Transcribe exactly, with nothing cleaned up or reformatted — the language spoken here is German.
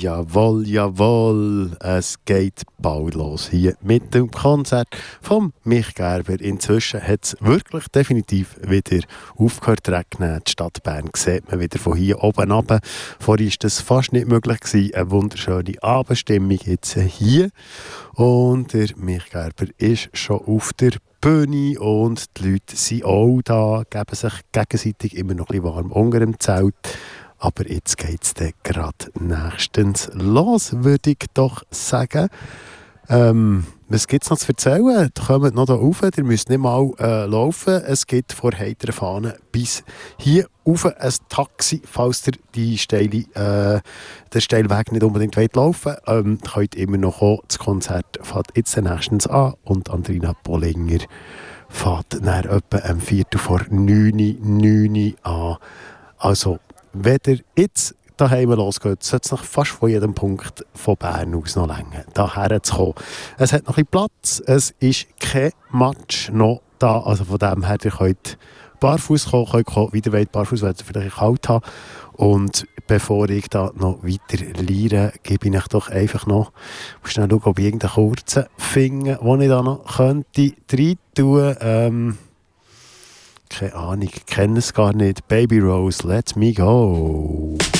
Jawohl, jawohl, es geht bald los hier mit dem Konzert von Mich Gerber. Inzwischen hat es wirklich definitiv wieder aufgehört zu regnen. Die Stadt Bern sieht man wieder von hier oben runter. Vorher war das fast nicht möglich gewesen. Eine wunderschöne Abendstimmung jetzt hier. Und der Mich Gerber ist schon auf der Bühne und die Leute sind auch da, geben sich gegenseitig immer noch ein bisschen warm unter dem Zelt. Aber jetzt geht es dann gerade nächstens los, würde ich doch sagen. Ähm, was gibt es noch zu erzählen? Kommt noch hier rauf, ihr müsst nicht mal äh, laufen. Es gibt von Heidern Fahnen bis hier rauf ein Taxi, falls ihr die steile, äh, den steilen Weg nicht unbedingt wollt laufen wollt. Ähm, könnt immer noch kommen. Das Konzert fängt jetzt nächstens an und Andrina Bollinger fährt dann etwa am Viertel vor neun, neun an. Also, wenn ihr jetzt daheim losgeht, sollte es nach fast von jedem Punkt von Bern aus noch länger daher zu kommen. Es hat noch ein bisschen Platz, es ist kein Match noch da, also von dem her, ihr könnt barfuß kommen, könnt kommen, wieder weit barfuß, wenn ihr vielleicht kalt habt. Und bevor ich da noch weiter liere, gebe ich euch doch einfach noch, schnell schauen, ob ich irgendeinen kurzen finde, den ich da noch könnte rein tun. Ähm, Keine Ahnung, ich kenne es gar nicht. Baby Rose, let me go.